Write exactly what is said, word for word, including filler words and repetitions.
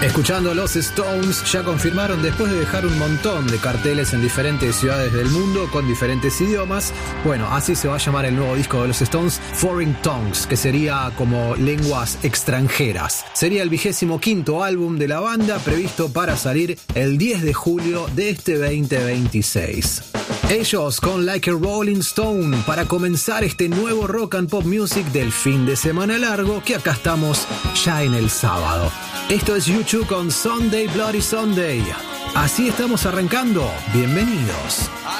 Escuchando los Stones, ya confirmaron después de dejar un montón de carteles en diferentes ciudades del mundo con diferentes idiomas. Bueno, así se va a llamar el nuevo disco de los Stones, Foreign Tongues, que sería como lenguas extranjeras. Sería el vigésimo quinto álbum de la banda, previsto para salir el diez de julio de este veinte veintiséis. Ellos con Like a Rolling Stone para comenzar este nuevo rock and pop music del fin de semana largo, que acá estamos ya en el sábado. Esto es U dos con Sunday Bloody Sunday. Así estamos arrancando. Bienvenidos.